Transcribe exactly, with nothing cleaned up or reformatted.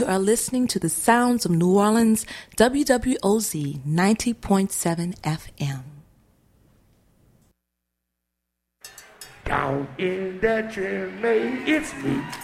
are listening to the sounds of New Orleans, W W O Z ninety point seven F M. Down in that chimney, it's me,